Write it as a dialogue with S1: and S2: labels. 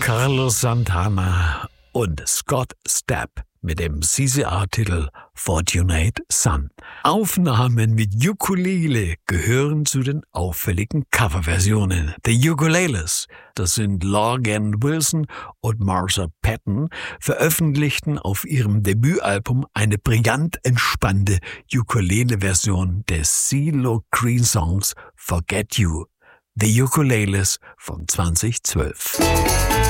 S1: Carlos Santana und Scott Stapp mit dem CCR-Titel Fortunate Son. Aufnahmen mit Ukulele gehören zu den auffälligen Coverversionen. The Ukuleles, das sind Logan Wilson und Marsha Patton, veröffentlichten auf ihrem Debütalbum eine brillant entspannte Ukulele-Version des CeeLo Green Songs Forget You. The Ukuleles von 2012.